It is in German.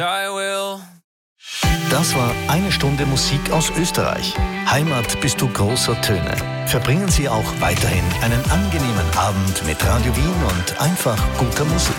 I will. Das war eine Stunde Musik aus Österreich. Heimat bist du großer Töne. Verbringen Sie auch weiterhin einen angenehmen Abend mit Radio Wien und einfach guter Musik.